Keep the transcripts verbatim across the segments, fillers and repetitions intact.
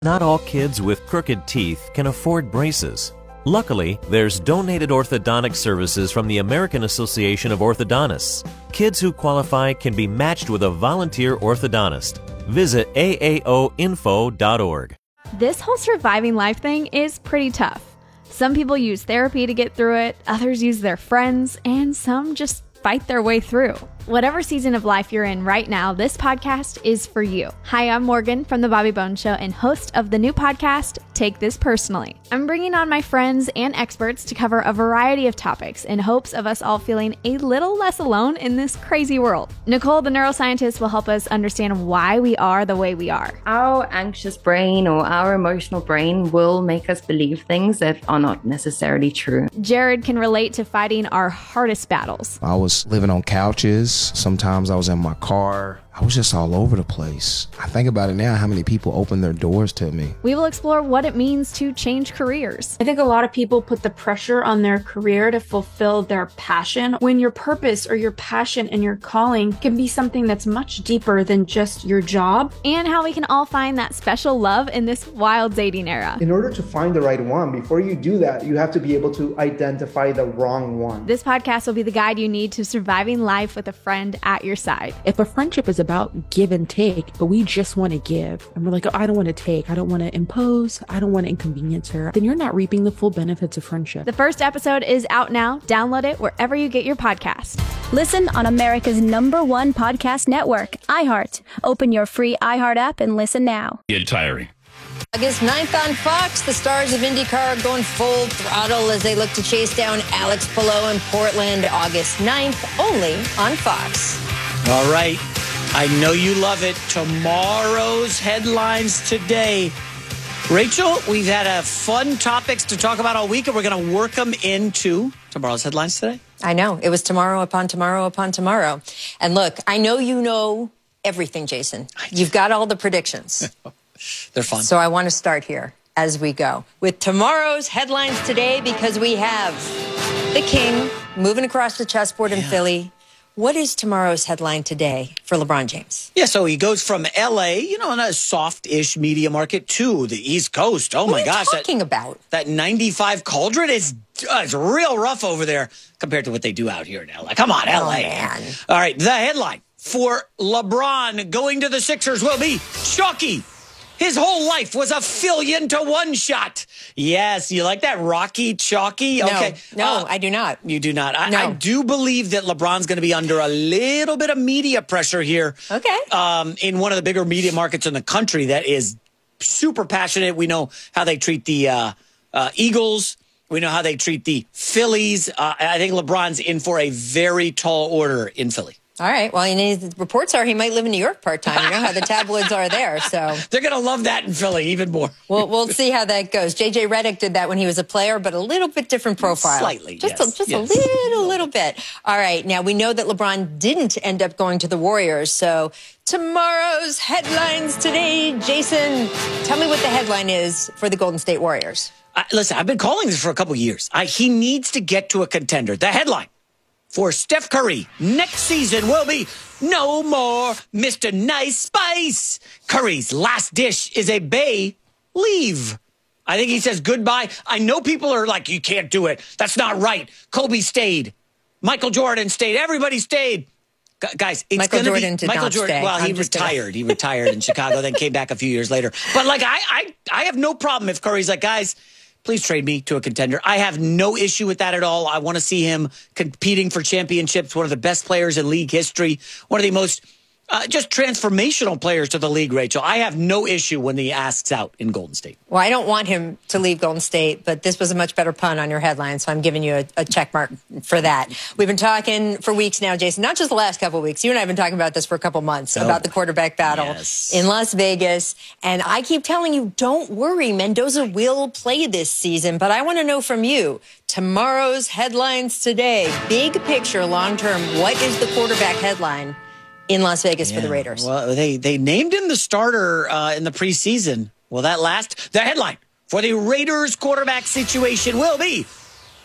Not all kids with crooked teeth can afford braces. Luckily, there's donated orthodontic services from the American Association of Orthodontists. Kids who qualify can be matched with a volunteer orthodontist. Visit A A O info dot org. This whole surviving life thing is pretty tough. Some people use therapy to get through it, others use their friends, and some just fight their way through. Whatever season of life you're in right now, this podcast is for you. Hi, I'm Morgan from The Bobby Bones Show and host of the new podcast, Take This Personally. I'm bringing on my friends and experts to cover a variety of topics in hopes of us all feeling a little less alone in this crazy world. Nicole, the neuroscientist, will help us understand why we are the way we are. Our anxious brain or our emotional brain will make us believe things that are not necessarily true. Jared can relate to fighting our hardest battles. I was living on couches. Sometimes I was in my car. I was just all over the place. I think about it now, how many people opened their doors to me. We will explore what it means to change careers. I think a lot of people put the pressure on their career to fulfill their passion, when your purpose or your passion and your calling can be something that's much deeper than just your job. And how we can all find that special love in this wild dating era. In order to find the right one, before you do that, you have to be able to identify the wrong one. This podcast will be the guide you need to surviving life with a friend at your side. If a friendship is about give and take, but we just want to give, and we're like, oh, I don't want to take, I don't want to impose, I don't want to inconvenience her, then you're not reaping the full benefits of friendship. The first episode is out now. Download it wherever you get your podcast. Listen on America's number one podcast network, iHeart. Open your free iHeart app and listen now. Get tiring. August ninth on Fox, the stars of IndyCar are going full throttle as they look to chase down Alex Palou in Portland. August ninth, only on Fox. All right. I know you love it. Tomorrow's headlines today. Rachel, we've had a fun topics to talk about all week, and we're going to work them into tomorrow's headlines today. I know. It was tomorrow upon tomorrow upon tomorrow. And look, I know you know everything, Jason. You've got all the predictions. They're fun. So I want to start here as we go with tomorrow's headlines today, because we have the King moving across the chessboard in yeah. Philly. What is tomorrow's headline today for LeBron James? Yeah, so he goes from L A, you know, in a soft-ish media market, to the East Coast. Oh, what my are gosh. What are you talking that, about? That ninety-five cauldron is uh, it's real rough over there compared to what they do out here in L A. Come on, L A. Oh, man. All right, the headline for LeBron going to the Sixers will be chalky. His whole life was a fillion to one shot. Yes, you like that? Rocky, chalky? Okay. No, no uh, I do not. You do not. I, no. I do believe that LeBron's going to be under a little bit of media pressure here. Okay. Um, in one of the bigger media markets in the country that is super passionate. We know how they treat the uh, uh, Eagles. We know how they treat the Phillies. Uh, I think LeBron's in for a very tall order in Philly. All right. Well, you know, the reports are he might live in New York part-time. You know how the tabloids are there. So they're going to love that in Philly even more. We'll, we'll see how that goes. J J Redick did that when he was a player, but a little bit different profile. Slightly, Just, yes. a, just yes. a little, little bit. All right. Now, we know that LeBron didn't end up going to the Warriors. So tomorrow's headlines today. Jason, tell me what the headline is for the Golden State Warriors. Uh, listen, I've been calling this for a couple years. I, he needs to get to a contender. The headline for Steph Curry next season will be no more Mister Nice Spice. Curry's last dish is a Bay leave. I think he says goodbye. I know people are like, you can't do it. That's not right. Kobe stayed. Michael Jordan stayed. Everybody stayed. Gu- guys, it's Michael going to be Jordan did Michael not Jordan. stay. Well, he I'm just retired. gonna... He retired in Chicago, then came back a few years later. But like, I, I, I have no problem if Curry's like, guys, please trade me to a contender. I have no issue with that at all. I want to see him competing for championships, one of the best players in league history, one of the most uh, just transformational players to the league, Rachel. I have no issue when he asks out in Golden State. Well, I don't want him to leave Golden State, but this was a much better pun on your headline, so I'm giving you a, a check mark for that. We've been talking for weeks now, Jason, not just the last couple of weeks. You and I have been talking about this for a couple months, oh, about the quarterback battle yes. in Las Vegas. And I keep telling you, don't worry, Mendoza will play this season. But I want to know from you, tomorrow's headlines today, big picture, long term, what is the quarterback headline in Las Vegas yeah. for the Raiders? Well, they, they named him the starter uh, in the preseason. Will that last? The headline for the Raiders quarterback situation will be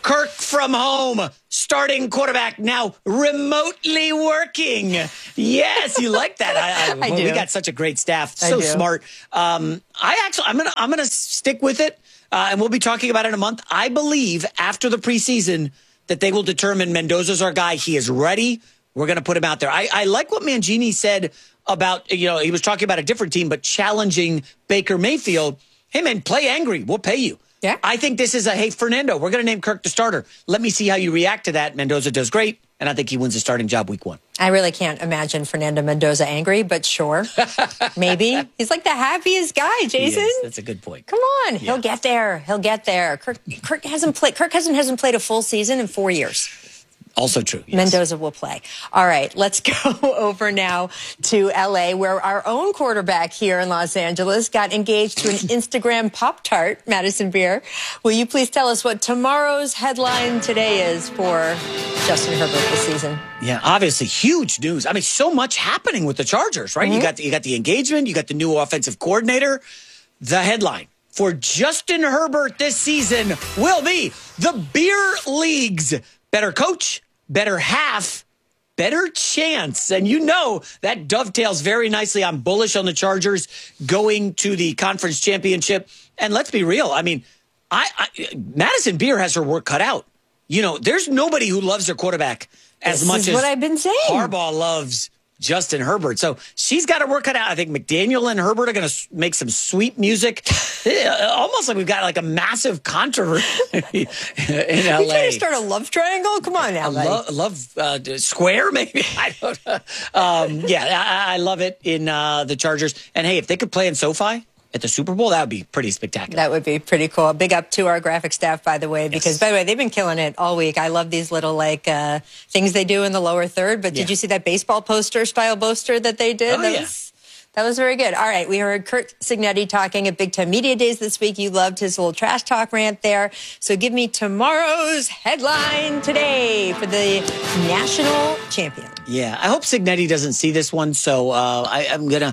Kirk from home, starting quarterback, now remotely working. Yes, you like that. I, I, I well, do. We got such a great staff, so smart. Um, I actually, I'm gonna, I'm gonna stick with it, uh, and we'll be talking about it in a month. I believe after the preseason that they will determine Mendoza's our guy. He is ready. We're gonna put him out there. I, I like what Mangini said about, you know, he was talking about a different team, but challenging Baker Mayfield. Hey man, play angry. We'll pay you. Yeah. I think this is a, hey, Fernando, we're going to name Kirk the starter. Let me see how you react to that. Mendoza does great, and I think he wins the starting job week one. I really can't imagine Fernando Mendoza angry, but sure. Maybe. He's like the happiest guy, Jason. He is. That's a good point. Come on. Yeah. He'll get there. He'll get there. Kirk, Kirk hasn't played. Kirk hasn't, hasn't played a full season in four years. Also true. Yes. Mendoza will play. All right, let's go over now to L A, where our own quarterback here in Los Angeles got engaged to an Instagram Pop-Tart, Madison Beer. Will you please tell us what tomorrow's headline today is for Justin Herbert this season? Yeah, obviously huge news. I mean, so much happening with the Chargers, right? Mm-hmm. You got the, you got the engagement, you got the new offensive coordinator. The headline for Justin Herbert this season will be the Beer League's better coach, better half, better chance. And you know that dovetails very nicely. I'm bullish on the Chargers going to the conference championship. And let's be real. I mean, I, I Madison Beer has her work cut out. You know, there's nobody who loves their quarterback as this much is as what I've been saying. Harbaugh loves Justin Herbert. So she's got her work cut out. I think McDaniel and Herbert are going to make some sweet music. Almost like we've got like a massive controversy in L A. You trying to start a love triangle? Come on now, a lo- love uh, square, maybe? I don't know. Um, yeah, I, I love it in uh, the Chargers. And hey, if they could play in SoFi at the Super Bowl, that would be pretty spectacular. That would be pretty cool. Big up to our graphic staff, by the way, because, yes. by the way, they've been killing it all week. I love these little, like, uh, things they do in the lower third. But did yeah. you see that baseball poster, style poster that they did? Oh, that yeah. Was, that was very good. All right, we heard Curt Cignetti talking at Big Ten Media Days this week. You loved his little trash talk rant there. So give me tomorrow's headline today for the national champion. Yeah, I hope Cignetti doesn't see this one, so uh, I, I'm going to...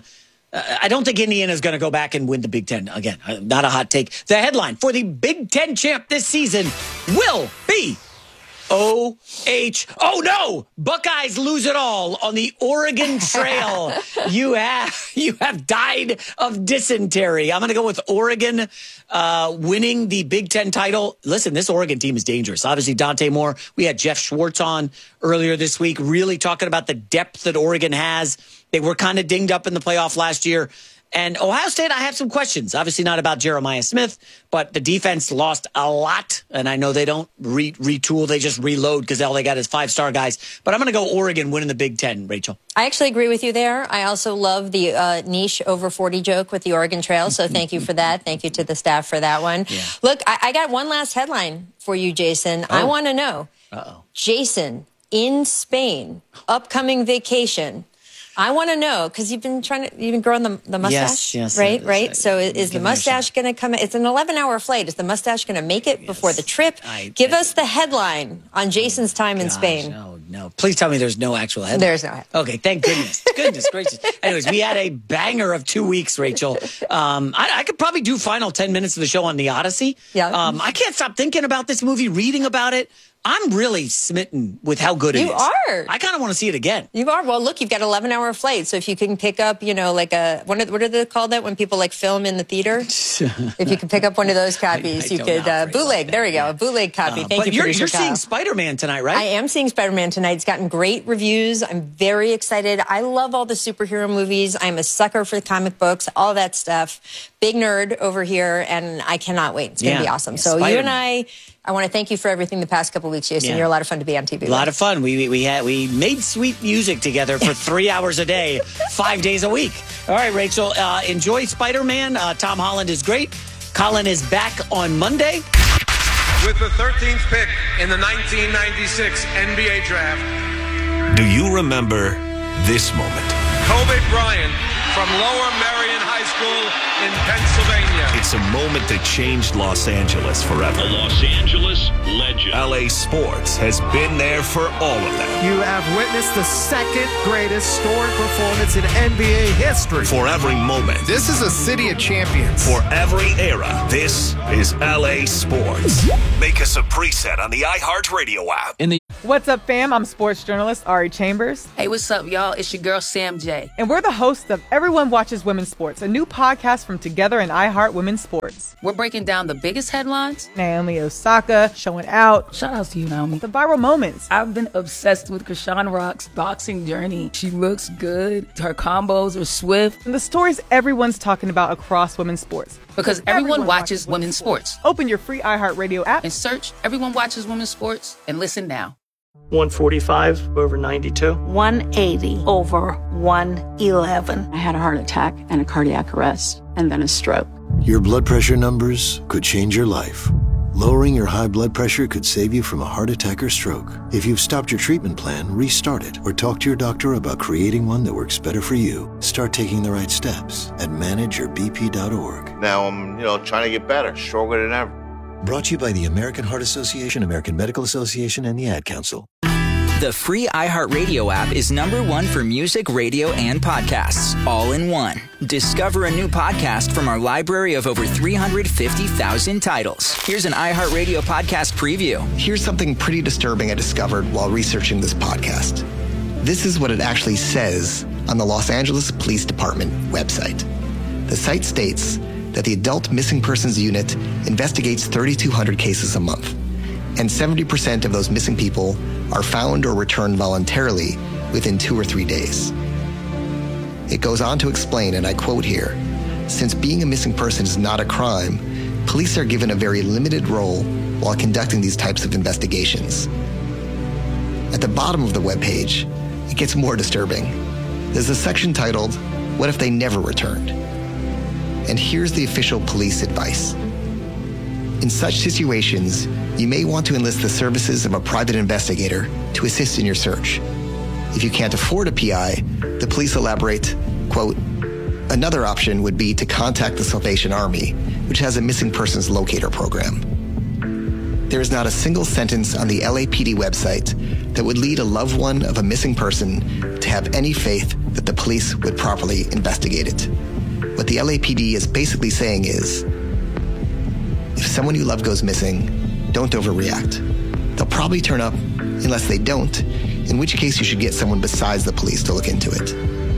I don't think Indiana's going to go back and win the Big Ten. Again, not a hot take. The headline for the Big Ten champ this season will be O H. Oh, no! Buckeyes lose it all on the Oregon Trail. you have you have died of dysentery. I'm going to go with Oregon uh, winning the Big Ten title. Listen, this Oregon team is dangerous. Obviously, Dante Moore. We had Jeff Schwartz on earlier this week, really talking about the depth that Oregon has. They were kind of dinged up in the playoff last year. And Ohio State, I have some questions. Obviously not about Jeremiah Smith, but the defense lost a lot. And I know they don't re- retool. They just reload because all they got is five-star guys. But I'm going to go Oregon winning the Big Ten, Rachel. I actually agree with you there. I also love the uh, niche over forty joke with the Oregon Trail. So thank you for that. Thank you to the staff for that one. Yeah. Look, I-, I got one last headline for you, Jason. Oh. I want to know. Uh-oh. Jason, in Spain, upcoming vacation. I want to know, because you've been trying to, you've been growing the, the mustache, yes, yes, right? yes, right. yes. So is the mustache going to come? It's an eleven hour flight. Is the mustache going to make it yes. before the trip? I, Give I, us the headline on Jason's time gosh, in Spain. No, no. Please tell me there's no actual headline. There's no headline. Okay, thank goodness. Goodness gracious. Anyways, we had a banger of two weeks, Rachel. Um, I, I could probably do final ten minutes of the show on The Odyssey. Yeah. Um, I can't stop thinking about this movie, reading about it. I'm really smitten with how good it you is. You are. I kind of want to see it again. You are. Well, look, you've got an eleven hour flight. So if you can pick up, you know, like a, what are, what are they called that when people like film in the theater? If you can pick up one of those copies, I, I you could uh, bootleg. There you go. A bootleg copy. Uh, Thank but you, you're, you're Kyle. seeing Spider-Man tonight, right? I am seeing Spider-Man tonight. It's gotten great reviews. I'm very excited. I love all the superhero movies. I'm a sucker for the comic books, all that stuff. Big nerd over here, and I cannot wait. It's going to yeah. be awesome. Yeah, so Spider-Man. You and I... I want to thank you for everything the past couple of weeks, Jason. Yeah. You're a lot of fun to be on T V. A lot of fun. We, we, we, had, we made sweet music together for three hours a day, five days a week. All right, Rachel, uh, enjoy Spider-Man. Uh, Tom Holland is great. Colin is back on Monday. With the thirteenth pick in the nineteen ninety-six N B A Draft. Do you remember this moment? Kobe Bryant from Lower Merion High School in Pennsylvania. It's a moment that changed Los Angeles forever. A Los Angeles legend. L A Sports has been there for all of them. You have witnessed the second greatest scoring performance in N B A history. For every moment. This is a city of champions. For every era. This is L A Sports. Make us a preset on the iHeartRadio app. In the What's up, fam? I'm sports journalist Ari Chambers. Hey, what's up, y'all? It's your girl, Sam J. And we're the hosts of Everyone Watches Women's Sports, a new podcast from Together and iHeart Women's Sports. We're breaking down the biggest headlines. Naomi Osaka showing out. Shout out to you, Naomi. The viral moments. I've been obsessed with Krishan Rock's boxing journey. She looks good. Her combos are swift. And the stories everyone's talking about across women's sports. Because everyone, everyone watches, watches women's sports. sports. Open your free iHeartRadio app and search Everyone Watches Women's Sports and listen now. one forty-five over ninety-two. one eighty over one eleven. I had a heart attack and a cardiac arrest and then a stroke. Your blood pressure numbers could change your life. Lowering your high blood pressure could save you from a heart attack or stroke. If you've stopped your treatment plan, restart it or talk to your doctor about creating one that works better for you. Start taking the right steps at manage your b p dot org. Now I'm, you know, trying to get better, stronger than ever. Brought to you by the American Heart Association, American Medical Association, and the Ad Council. The free iHeartRadio app is number one for music, radio, and podcasts, all in one. Discover a new podcast from our library of over three hundred fifty thousand titles. Here's an iHeartRadio podcast preview. Here's something pretty disturbing I discovered while researching this podcast. This is what it actually says on the Los Angeles Police Department website. The site states that the Adult Missing Persons Unit investigates thirty-two hundred cases a month, and seventy percent of those missing people are found or returned voluntarily within two or three days. It goes on to explain, and I quote here, since being a missing person is not a crime, police are given a very limited role while conducting these types of investigations. At the bottom of the webpage, it gets more disturbing. There's a section titled, What If They Never Returned? And here's the official police advice. In such situations, you may want to enlist the services of a private investigator to assist in your search. If you can't afford a P I, the police elaborate, quote, another option would be to contact the Salvation Army, which has a missing persons locator program. There is not a single sentence on the L A P D website that would lead a loved one of a missing person to have any faith that the police would properly investigate it. What the L A P D is basically saying is, if someone you love goes missing, don't overreact. They'll probably turn up unless they don't, in which case you should get someone besides the police to look into it.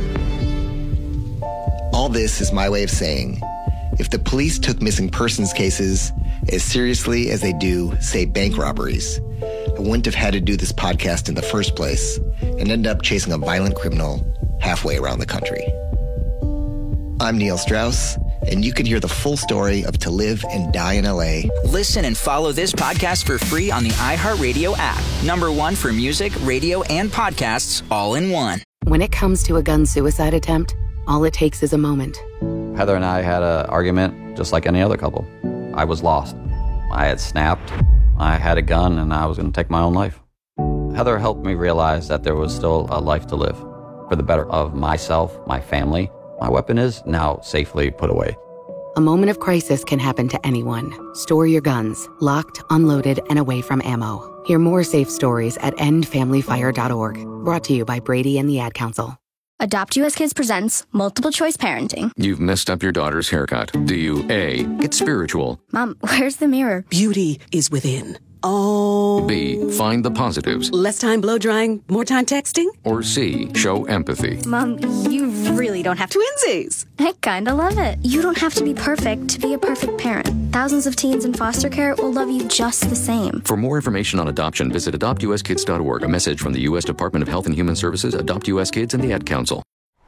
All this is my way of saying, if the police took missing persons cases as seriously as they do, say, bank robberies, I wouldn't have had to do this podcast in the first place and end up chasing a violent criminal halfway around the country. I'm Neil Strauss, and you can hear the full story of To Live and Die in L A. Listen and follow this podcast for free on the iHeartRadio app. Number one for music, radio, and podcasts, all in one. When it comes to a gun suicide attempt, all it takes is a moment. Heather and I had an argument just like any other couple. I was lost. I had snapped. I had a gun, and I was going to take my own life. Heather helped me realize that there was still a life to live for the better of myself, my family. My weapon is now safely put away. A moment of crisis can happen to anyone. Store your guns, locked, unloaded, and away from ammo. Hear more safe stories at end family fire dot org. Brought to you by Brady and the Ad Council. Adopt U S Kids presents Multiple Choice Parenting. You've messed up your daughter's haircut. Do you A, get spiritual? Mom, where's the mirror? Beauty is within. Oh. B, find the positives. Less time blow drying, more time texting? Or C, show empathy. Mom, you really don't have to. Twinsies. I kinda love it. You don't have to be perfect to be a perfect parent. Thousands of teens in foster care will love you just the same. For more information on adoption, visit adopt u s kids dot org. A message from the U S Department of Health and Human Services, Adopt U S Kids, and the Ad Council.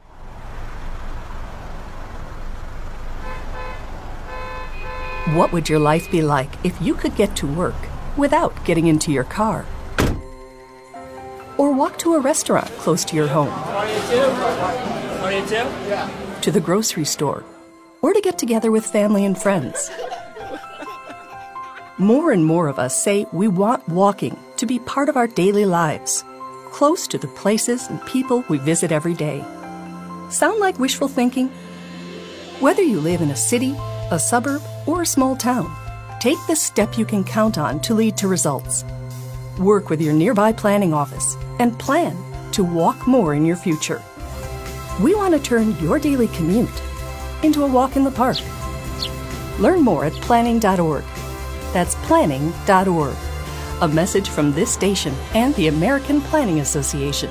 What would your life be like if you could get to work without getting into your car? Or walk to a restaurant close to your home? To the grocery store? Or to get together with family and friends? More and more of us say we want walking to be part of our daily lives, close to the places and people we visit every day. Sound like wishful thinking? Whether you live in a city, a suburb, or a small town, take the step you can count on to lead to results. Work with your nearby planning office and plan to walk more in your future. We want to turn your daily commute into a walk in the park. Learn more at planning dot org. That's planning dot org. A message from this station and the American Planning Association.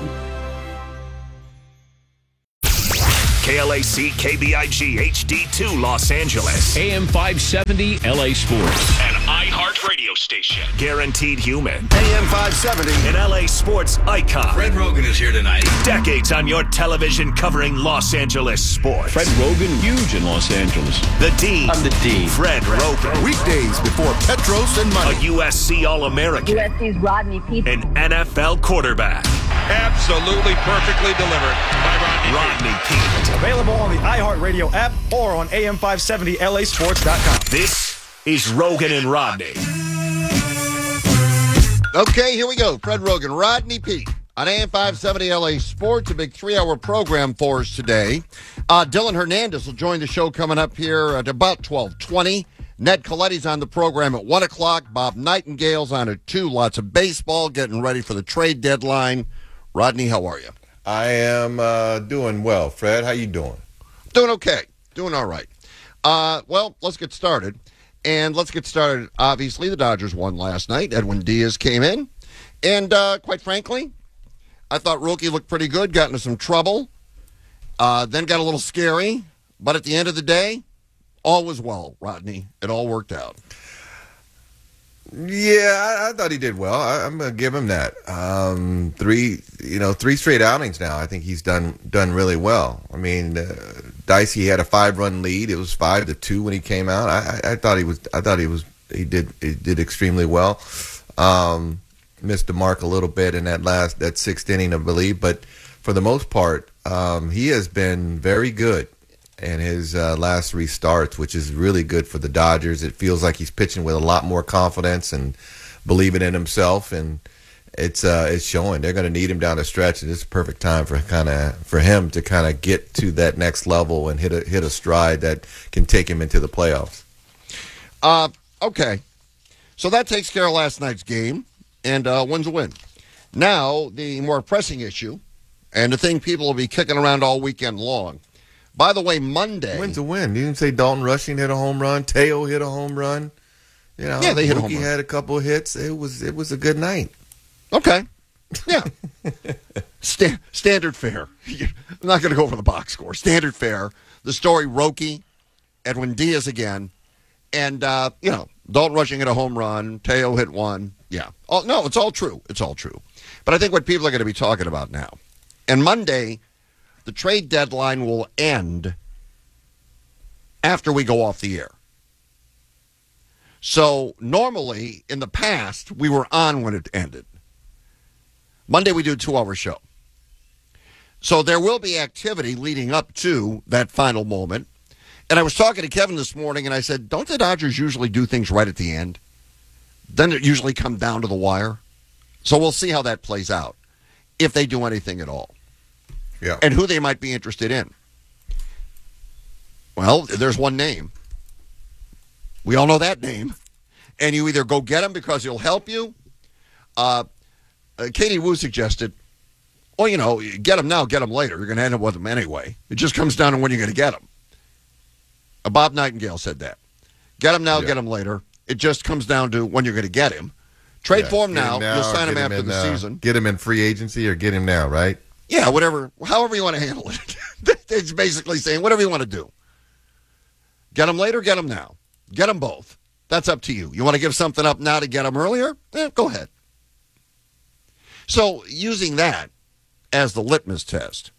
K L A C K B I G H D two Los Angeles. A M five seventy L A Sports. An iHeart radio station. Guaranteed human. A M five seventy. An L A sports icon. Fred Rogan is here tonight. Decades on your television covering Los Angeles sports. Fred Rogan, huge in Los Angeles. The Dean. I'm the Dean. Fred Rogan. Weekdays before Petros and money. A U S C All-American. U S C's Rodney Peete. An N F L quarterback. Absolutely perfectly delivered by Rodney, Rodney Peete. Available on the iHeartRadio app or on A M five seventy L A sports dot com. This is Rogan and Rodney. Okay, here we go. Fred Rogan, Rodney Peete on A M five seventy L A Sports, a big three-hour program for us today. Uh, Dylan Hernandez will join the show coming up here at about twelve twenty. Ned Coletti's on the program at one o'clock. Bob Nightingale's on at two. Lots of baseball, getting ready for the trade deadline. Rodney, how are you? I am uh, doing well. Fred, how you doing? Doing okay. Doing all right. Uh, well, let's get started. And let's get started. Obviously, the Dodgers won last night. Edwin Diaz came in. And uh, quite frankly, I thought Roki looked pretty good, got into some trouble, uh, then got a little scary. But at the end of the day, all was well, Rodney. It all worked out. Yeah, I, I thought he did well. I, I'm going to give him that. Um, three, you know, three straight outings now. I think he's done done really well. I mean, uh, Dicey had a five-run lead. It was five to two when he came out. I, I, I thought he was. I thought he was. He did. He did extremely well. Um, missed the mark a little bit in that last that sixth inning, I believe, but for the most part, um, he has been very good. And his uh, last three starts, which is really good for the Dodgers. It feels like he's pitching with a lot more confidence and believing in himself, and it's uh, it's showing. They're going to need him down the stretch, and it's a perfect time for kind of for him to kind of get to that next level and hit a hit a stride that can take him into the playoffs. Uh, okay, so that takes care of last night's game, and uh, win's a win. Now the more pressing issue, and the thing people will be kicking around all weekend long. By the way, Monday. Win's a win. You didn't say Dalton Rushing hit a home run. Teo hit a home run. You know, yeah, they hit a home run. He had a couple of hits. It was it was a good night. Okay. Yeah. Sta- standard fare. I'm not going to go over the box score. Standard fare. The story, Roki, Edwin Diaz again. And, uh, you know, Dalton Rushing hit a home run. Teo hit one. Yeah. Oh, no, it's all true. It's all true. But I think what people are going to be talking about now. And Monday, the trade deadline will end after we go off the air. So normally, in the past, we were on when it ended. Monday, we do a two-hour show. So there will be activity leading up to that final moment. And I was talking to Kevin this morning, and I said, don't the Dodgers usually do things right at the end? Then it usually come down to the wire. So we'll see how that plays out, if they do anything at all. Yeah. And who they might be interested in. Well, there's one name. We all know that name. And you either go get him because he'll help you. Uh, uh, Katie Wu suggested, well, you know, get him now, get him later. You're going to end up with him anyway. It just comes down to when you're going to get him. Uh, Bob Nightingale said that. Get him now, yeah. Get him later. It just comes down to when you're going to get him. Trade yeah, for him now. him now. You'll sign him, him after in, the uh, season. Get him in free agency or get him now, right? Yeah, whatever, however you want to handle it. It's basically saying whatever you want to do. Get them later, get them now. Get them both. That's up to you. You want to give something up now to get them earlier? Eh, go ahead. So using that as the litmus test,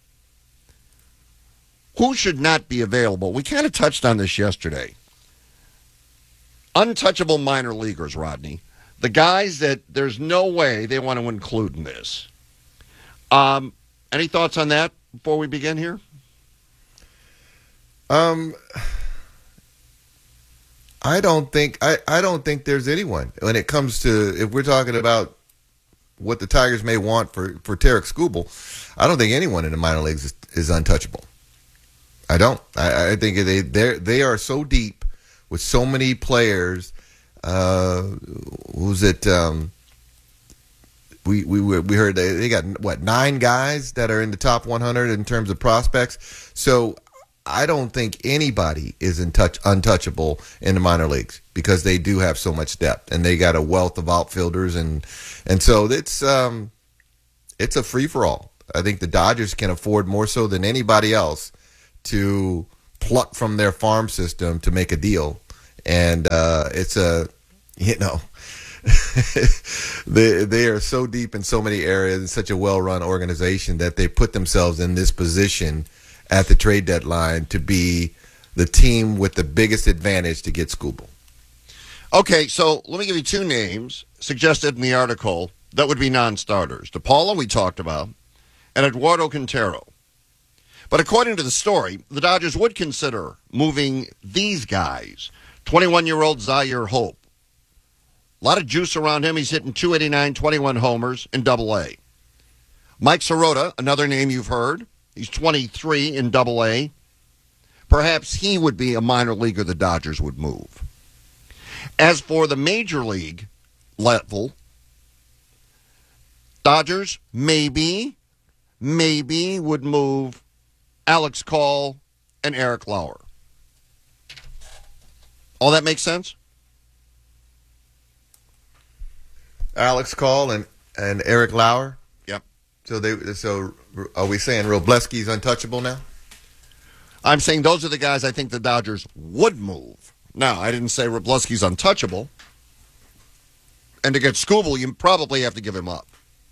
who should not be available? We kind of touched on this yesterday. Untouchable minor leaguers, Rodney. The guys that there's no way they want to include in this. Um... Any thoughts on that before we begin here? Um, I don't think I, I don't think there's anyone when it comes to if we're talking about what the Tigers may want for for Tarik Skubal. I don't think anyone in the minor leagues is, is untouchable. I don't. I, I think they they they are so deep with so many players. Uh, who's it? Um, we we we heard they, they got what nine guys that are in the top one hundred in terms of prospects. So I don't think anybody is in touch untouchable in the minor leagues because they do have so much depth and they got a wealth of outfielders and and so it's um it's a free for all. I think the Dodgers can afford more so than anybody else to pluck from their farm system to make a deal, and uh, it's a you know. they they are so deep in so many areas and such a well-run organization that they put themselves in this position at the trade deadline to be the team with the biggest advantage to get Skubal. Okay, so let me give you two names suggested in the article that would be non-starters. DePaula, we talked about, and Eduardo Quintero. But according to the story, the Dodgers would consider moving these guys. twenty-one-year-old Zaire Hope. A lot of juice around him. He's hitting two eighty-nine, twenty-one homers in Double A. Mike Sirota, another name you've heard. He's twenty-three in Double A. Perhaps he would be a minor leaguer the Dodgers would move. As for the major league level, Dodgers maybe, maybe would move Alex Call and Eric Lauer. All that makes sense? Alex Call and, and Eric Lauer. Yep. So they so are we saying Robleski's untouchable now? I'm saying those are the guys I think the Dodgers would move. Now, I didn't say Robleski's untouchable. And to get Skubal, you probably have to give him up.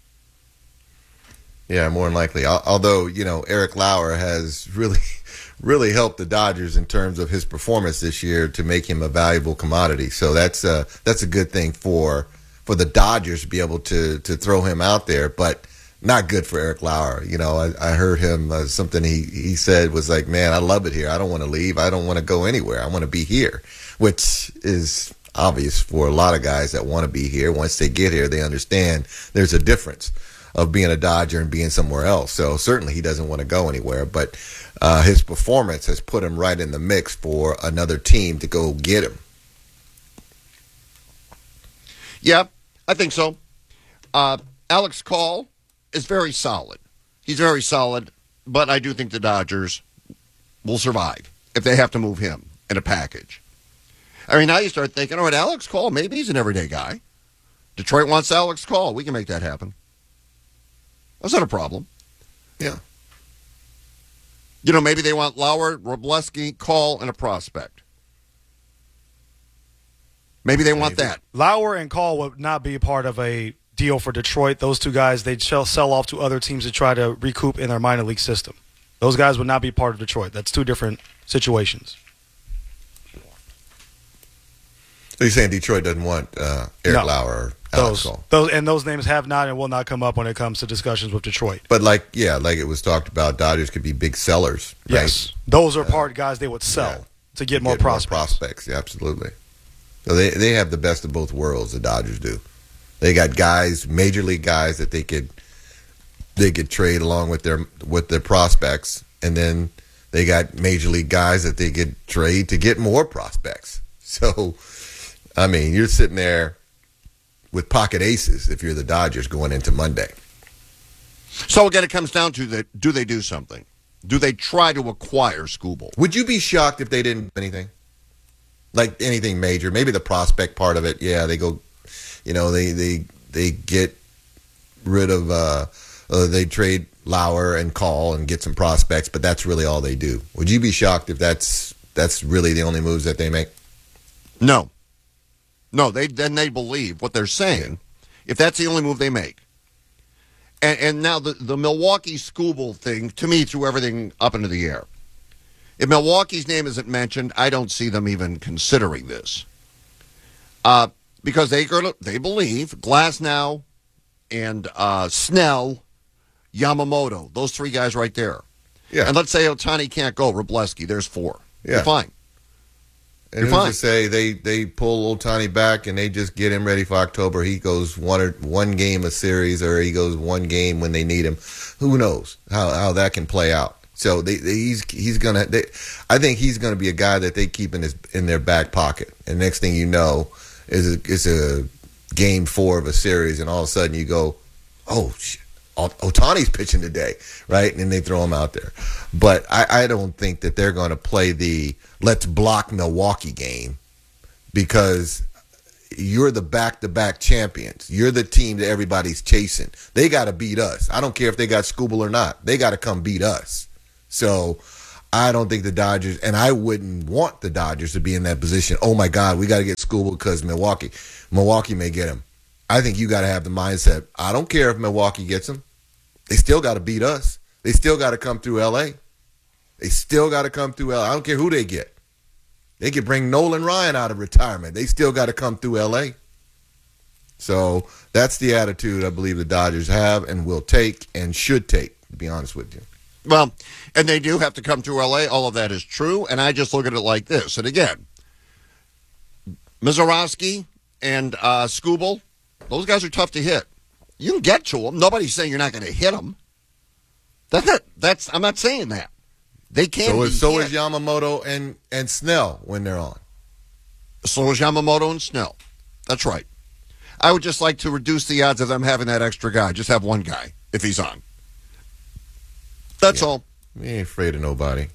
Yeah, more than likely. Although, you know, Eric Lauer has really, really helped the Dodgers in terms of his performance this year to make him a valuable commodity. So that's a, that's a good thing for for the Dodgers to be able to to throw him out there, but not good for Eric Lauer. You know, I, I heard him, uh, something he, he said was like, man, I love it here. I don't want to leave. I don't want to go anywhere. I want to be here, which is obvious for a lot of guys that want to be here. Once they get here, they understand there's a difference of being a Dodger and being somewhere else. So certainly he doesn't want to go anywhere, but uh, his performance has put him right in the mix for another team to go get him. Yeah, I think so. Uh, Alex Call is very solid. He's very solid, but I do think the Dodgers will survive if they have to move him in a package. I mean, now you start thinking, all right, Alex Call, maybe he's an everyday guy. Detroit wants Alex Call. We can make that happen. That's not a problem. Yeah. You know, maybe they want Lauer, Robleski, Call, and a prospect. Maybe they want Maybe. that. Lauer and Call would not be a part of a deal for Detroit. Those two guys, they'd sell, sell off to other teams to try to recoup in their minor league system. Those guys would not be part of Detroit. That's two different situations. So you're saying Detroit doesn't want uh, Eric No. Lauer or Alex Those, Call? those, and those names have not and will not come up when it comes to discussions with Detroit. But like, yeah, like it was talked about, Dodgers could be big sellers. Right? Yes. Those are part guys they would sell yeah. to get more Get prospects. More prospects, yeah, absolutely. So they they have the best of both worlds. The Dodgers do. They got guys, major league guys that they could they could trade along with their with their prospects, and then they got major league guys that they could trade to get more prospects. So, I mean, you're sitting there with pocket aces if you're the Dodgers going into Monday. So again, it comes down to the, do they do something? Do they try to acquire Skubal? Would you be shocked if they didn't do anything? Like anything major? Maybe the prospect part of it, yeah, they go, you know, they they, they get rid of, uh, uh, they trade Lauer and Call and get some prospects, but that's really all they do. Would you be shocked if that's that's really the only moves that they make? No. No, they then they believe what they're saying, if that's the only move they make. And, and now the, the Milwaukee Skubal thing, to me, threw everything up into the air. If Milwaukee's name isn't mentioned, I don't see them even considering this. Uh, because they they believe Glasnow and uh, Snell, Yamamoto, those three guys right there. Yeah. And let's say Ohtani can't go, Robleski, there's four. Yeah. You're fine. And You're who's fine. to say they, they pull Ohtani back and they just get him ready for October? He goes one or one game a series, or he goes one game when they need him. Who knows how, how that can play out? So they, they, he's he's gonna. They, I think he's gonna be a guy that they keep in his in their back pocket. And next thing you know, is a, is a game four of a series, and all of a sudden you go, oh shit, Ohtani's pitching today, right? And they throw him out there. But I, I don't think that they're going to play the let's block Milwaukee game, because you're the back-to-back champions. You're the team that everybody's chasing. They got to beat us. I don't care if they got Skubal or not. They got to come beat us. So I don't think the Dodgers, and I wouldn't want the Dodgers to be in that position. Oh, my God, we got to get Skubal because Milwaukee. Milwaukee may get him. I think you got to have the mindset, I don't care if Milwaukee gets him. They still got to beat us. They still got to come through L A. They still got to come through L A. I don't care who they get. They could bring Nolan Ryan out of retirement. They still got to come through L A. So that's the attitude I believe the Dodgers have and will take and should take, to be honest with you. Well, and they do have to come through L A. All of that is true. And I just look at it like this. And again, Mazeroski and uh, Skubal, those guys are tough to hit. You can get to them. Nobody's saying you're not going to hit them. That's not, that's, I'm not saying that. They can't so be is, So hit. is Yamamoto and, and Snell when they're on. So is Yamamoto and Snell. That's right. I would just like to reduce the odds of them having that extra guy. Just have one guy if he's on. That's yeah. all. We ain't afraid of nobody.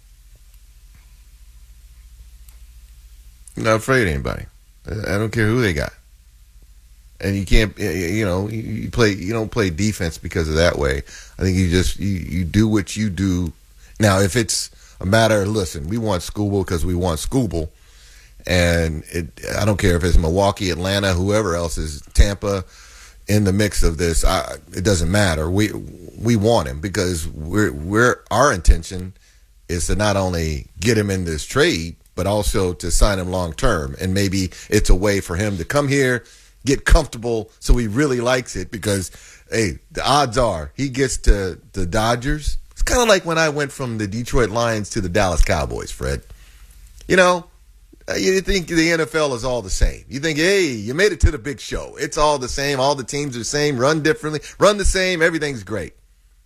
Not afraid of anybody. I don't care who they got. And you can't, you know, you play. You don't play defense because of that way. I think you just you, you do what you do. Now, if it's a matter of, listen, we want Skubal because we want Skubal, and it, I don't care if it's Milwaukee, Atlanta, whoever else is, Tampa, in the mix of this. I, it doesn't matter. We we want him because we're we're our intention is to not only get him in this trade, but also to sign him long term. And maybe it's a way for him to come here, get comfortable, so he really likes it. Because hey, the odds are he gets to the Dodgers. It's kind of like when I went from the Detroit Lions to the Dallas Cowboys, Fred. You know, you think the N F L is all the same. You think, hey, you made it to the big show. It's all the same. All the teams are the same, run differently, run the same. Everything's great.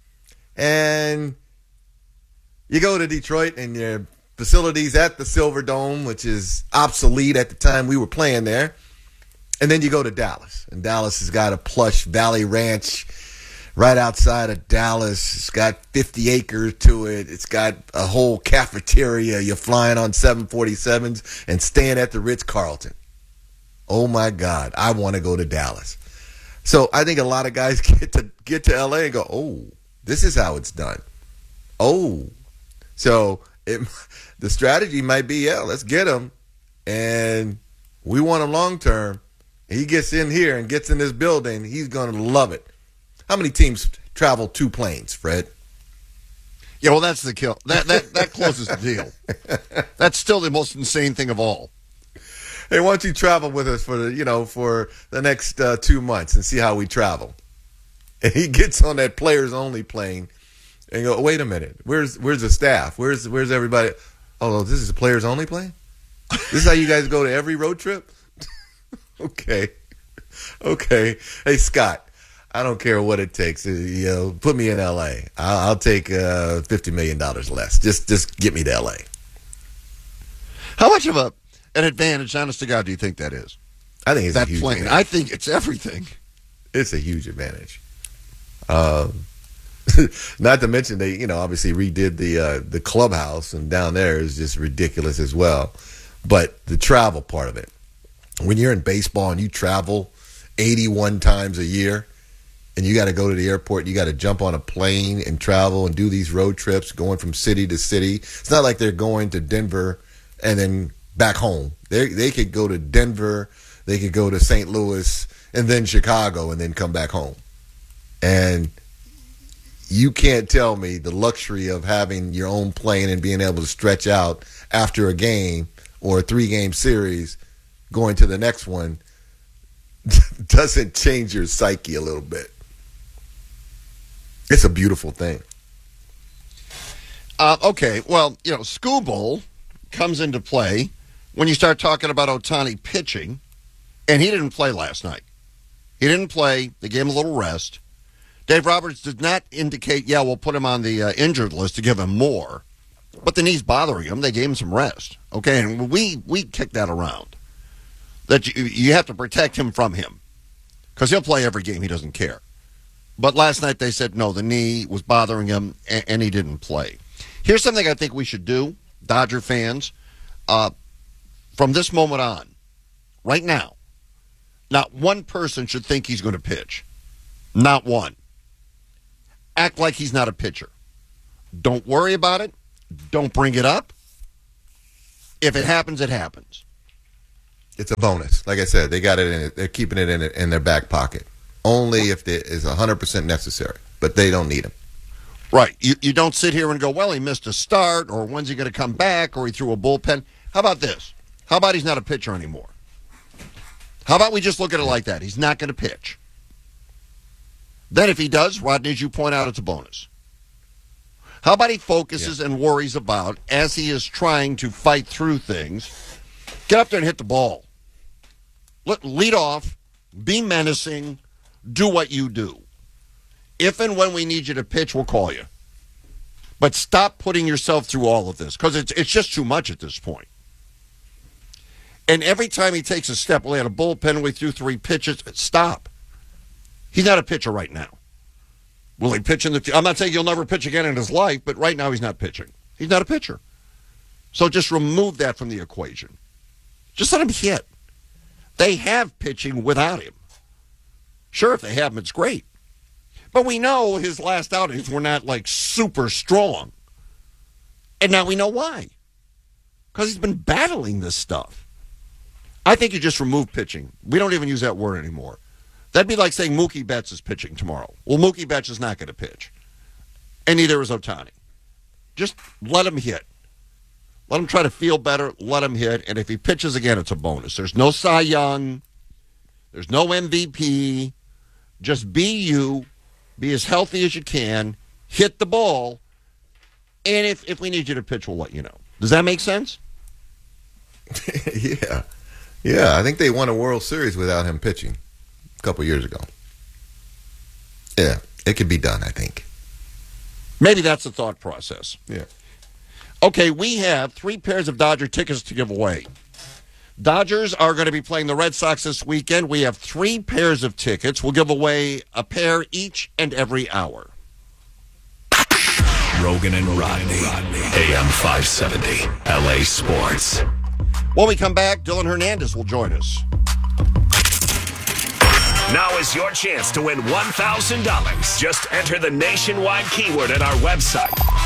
And you go to Detroit and your facilities at the Silver Dome, which is obsolete at the time we were playing there. And then you go to Dallas. And Dallas has got a plush Valley Ranch right outside of Dallas. It's got fifty acres to it. It's got a whole cafeteria. You're flying on seven forty-sevens and staying at the Ritz-Carlton. Oh, my God. I want to go to Dallas. So I think a lot of guys get to get to L A and go, oh, this is how it's done. Oh. So it, the strategy might be, yeah, let's get him. And we want him long term. He gets in here and gets in this building. He's going to love it. How many teams travel two planes, Fred? Yeah, well, that's the kill. That that that closes the deal. That's still the most insane thing of all. Hey, why don't you travel with us for the, you know, for the next uh, two months and see how we travel? And he gets on that players only plane and go, wait a minute, where's where's the staff? Where's where's everybody? Oh, this is a players only plane? This is how you guys go to every road trip? Okay. Okay. Hey, Scott. I don't care what it takes. You know, put me in L A. I'll, I'll take uh, fifty million dollars less. Just just get me to L A. How much of a an advantage, honest to God, do you think that is? I think it's that a huge plane. advantage. I think it's everything. It's a huge advantage. Um, not to mention they, you know, obviously redid the uh, the clubhouse, and down there is just ridiculous as well. But the travel part of it, when you're in baseball and you travel eighty-one times a year, and you got to go to the airport, you got to jump on a plane and travel and do these road trips going from city to city. It's not like they're going to Denver and then back home. They they could go to Denver, they could go to Saint Louis, and then Chicago, and then come back home. And you can't tell me the luxury of having your own plane and being able to stretch out after a game or a three-game series going to the next one doesn't change your psyche a little bit. It's a beautiful thing. Uh, okay, well, you know, Skubal comes into play when you start talking about Ohtani pitching, and he didn't play last night. He didn't play. They gave him a little rest. Dave Roberts did not indicate, yeah, we'll put him on the uh, injured list to give him more. But the knee's bothering him. They gave him some rest. Okay, and we, we kicked that around. That you, you have to protect him from him. Because he'll play every game. He doesn't care. But last night they said, no, the knee was bothering him, and, and he didn't play. Here's something I think we should do, Dodger fans. Uh, from this moment on, right now, not one person should think he's going to pitch. Not one. Act like he's not a pitcher. Don't worry about it. Don't bring it up. If it happens, it happens. It's a bonus. Like I said, they got it in it. They're keeping it in it in their back pocket. Only if it is one hundred percent necessary. But they don't need him. Right. You you don't sit here and go, well, he missed a start, or when's he going to come back, or he threw a bullpen. How about this? How about he's not a pitcher anymore? How about we just look at it like that? He's not going to pitch. Then if he does, Rodney, as you point out, it's a bonus. How about he focuses yeah. and worries about, as he is trying to fight through things, get up there and hit the ball. Let, lead off, be menacing, do what you do. If and when we need you to pitch, we'll call you. But stop putting yourself through all of this, because it's, it's just too much at this point. And every time he takes a step, well, he had a bullpen, we threw three pitches, stop. He's not a pitcher right now. Will he pitch in the... I'm not saying he'll never pitch again in his life, but right now he's not pitching. He's not a pitcher. So just remove that from the equation. Just let him hit. They have pitching without him. Sure, if they have him, it's great. But we know his last outings were not, like, super strong. And now we know why. Because he's been battling this stuff. I think you just remove pitching. We don't even use that word anymore. That'd be like saying Mookie Betts is pitching tomorrow. Well, Mookie Betts is not going to pitch. And neither is Ohtani. Just let him hit. Let him try to feel better. Let him hit. And if he pitches again, it's a bonus. There's no Cy Young. There's no M V P. Just be you. Be as healthy as you can. Hit the ball. And if, if we need you to pitch, we'll let you know. Does that make sense? yeah. Yeah, I think they won a World Series without him pitching a couple years ago. Yeah, it could be done, I think. Maybe that's the thought process. Yeah. Okay, we have three pairs of Dodger tickets to give away. Dodgers are going to be playing the Red Sox this weekend. We have three pairs of tickets. We'll give away a pair each and every hour. Rogan and Rodney, A M five seventy, L A Sports. When we come back, Dylan Hernandez will join us. Now is your chance to win one thousand dollars. Just enter the nationwide keyword at our website,